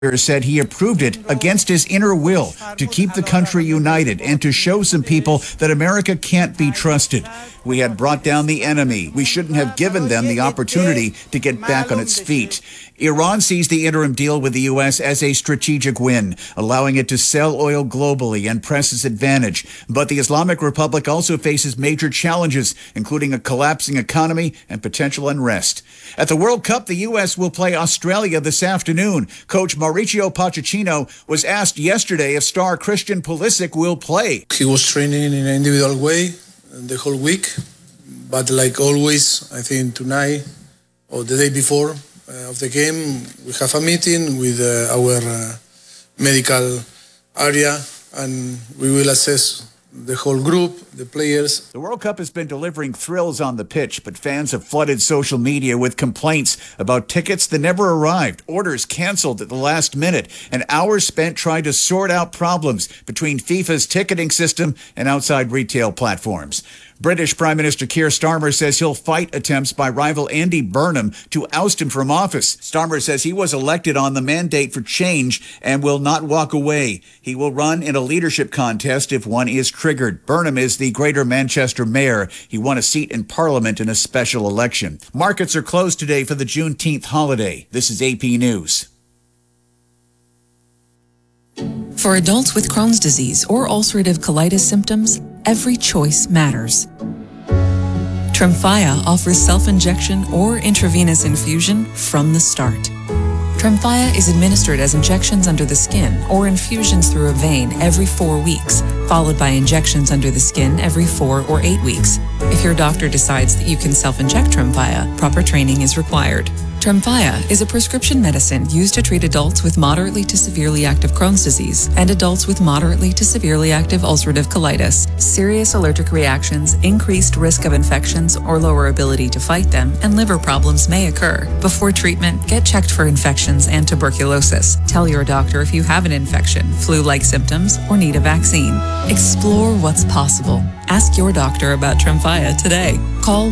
said he approved it against his inner will to keep the country united and to show some people that America can't be trusted. We had brought down the enemy. We shouldn't have given them the opportunity to get back on its feet. Iran sees the interim deal with the U.S. as a strategic win, allowing it to sell oil globally and press its advantage. But the Islamic Republic also faces major challenges, including a collapsing economy and potential unrest. At the World Cup, the U.S. will play Australia this afternoon. Coach Mauricio Pochettino was asked yesterday if star Christian Pulisic will play. He was training in an individual way the whole week, but like always, I think tonight or the day before of the game, we have a meeting with our medical area, and we will assess the whole group, the players. The World Cup has been delivering thrills on the pitch, but fans have flooded social media with complaints about tickets that never arrived, orders canceled at the last minute, and hours spent trying to sort out problems between FIFA's ticketing system and outside retail platforms. British Prime Minister Keir Starmer says he'll fight attempts by rival Andy Burnham to oust him from office. Starmer says he was elected on the mandate for change and will not walk away. He will run in a leadership contest if one is triggered. Burnham is the Greater Manchester mayor. He won a seat in Parliament in a special election. Markets are closed today for the Juneteenth holiday. This is AP News. For adults with Crohn's disease or ulcerative colitis symptoms, every choice matters. Tremfya offers self-injection or intravenous infusion from the start. Tremfya is administered as injections under the skin or infusions through a vein every 4 weeks, followed by injections under the skin every 4 or 8 weeks. If your doctor decides that you can self-inject Tremfya, proper training is required. Tremfya is a prescription medicine used to treat adults with moderately to severely active Crohn's disease and adults with moderately to severely active ulcerative colitis. Serious allergic reactions, increased risk of infections or lower ability to fight them, and liver problems may occur. Before treatment, get checked for infections and tuberculosis. Tell your doctor if you have an infection, flu-like symptoms, or need a vaccine. Explore what's possible. Ask your doctor about Tremfya today. Call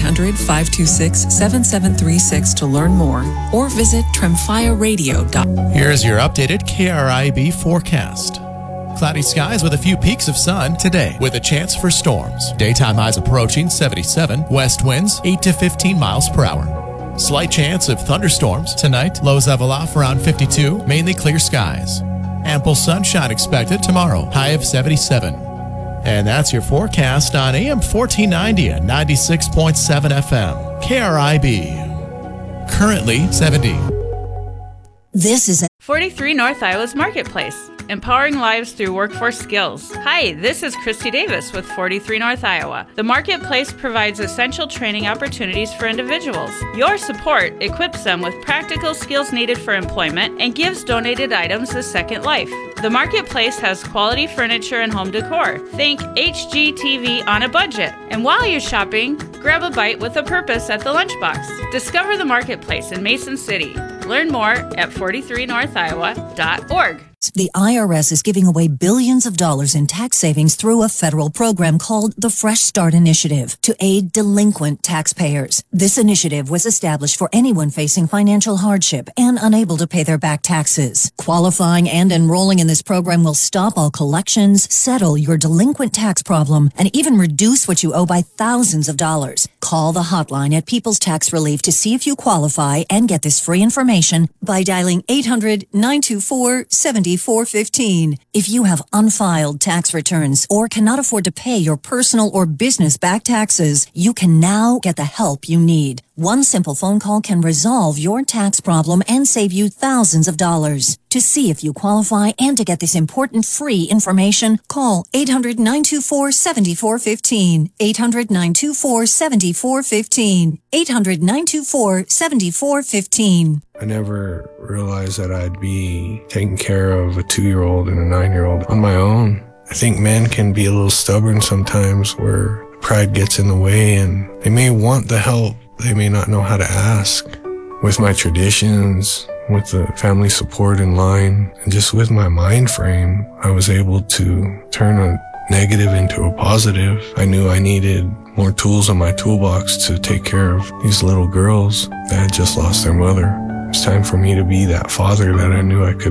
1-800-526-7736 to learn more or visit tremfyaradio.com. Here's your updated KRIB forecast. Cloudy skies with a few peaks of sun today with a chance for storms. Daytime highs approaching 77, west winds 8 to 15 miles per hour. Slight chance of thunderstorms tonight. Lows level off around 52, mainly clear skies. Ample sunshine expected tomorrow, high of 77. And that's your forecast on AM 1490 and 96.7 FM. KRIB. Currently 70. This is 43 North Iowa's Marketplace, empowering lives through workforce skills. Hi, this is Christy Davis with 43 North Iowa. The Marketplace provides essential training opportunities for individuals. Your support equips them with practical skills needed for employment and gives donated items a second life. The Marketplace has quality furniture and home decor. Think HGTV on a budget. And while you're shopping, grab a bite with a purpose at the lunchbox. Discover the Marketplace in Mason City. Learn more at 43northiowa.org. The IRS is giving away billions of dollars in tax savings through a federal program called the Fresh Start Initiative to aid delinquent taxpayers. This initiative was established for anyone facing financial hardship and unable to pay their back taxes. Qualifying and enrolling in this program will stop all collections, settle your delinquent tax problem, and even reduce what you owe by thousands of dollars. Call the hotline at People's Tax Relief to see if you qualify and get this free information by dialing 800-924-7415. If you have unfiled tax returns or cannot afford to pay your personal or business back taxes, you can now get the help you need. One simple phone call can resolve your tax problem and save you thousands of dollars. To see if you qualify and to get this important free information, call 800-924-7415. 800-924-7415. 800-924-7415. I never realized that I'd be taking care of a 2-year-old and a 9-year-old on my own. I think men can be a little stubborn sometimes where pride gets in the way and they may want the help. They may not know how to ask. With my traditions, with the family support in line, and just with my mind frame, I was able to turn a negative into a positive. I knew I needed more tools in my toolbox to take care of these little girls that had just lost their mother. It's time for me to be that father that I knew I could